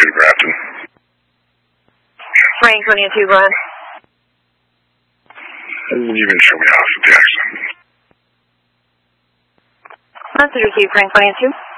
Grafton. Frank 22, go ahead. You can show me off at the accident. Message received, Frank 22.